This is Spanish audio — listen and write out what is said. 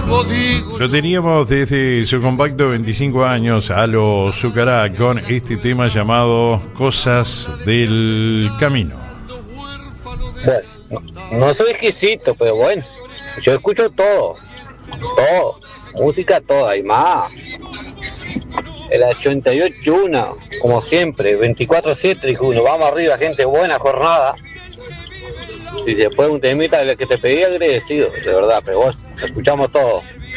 Lo teníamos desde su compacto 25 años a lo Zucará con este tema llamado Cosas del Camino. Bueno, no soy exquisito, pero bueno, yo escucho todo, música toda y más. El 88.1, como siempre, 24/7, uno, vamos arriba, gente, buena jornada. Y después un temita que te pedí agradecido, de verdad, pero bueno, escuchamos todo.